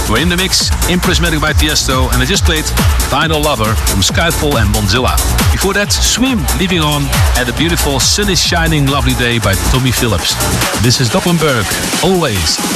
We're in the mix, in Prismatic by Tiesto, and I just played Final Lover from Skyfall and Bonzilla. Before that, Swim, Leaving On, and a beautiful Sun is Shining Lovely Day by Tommy Phillips. This is Doppelberg, always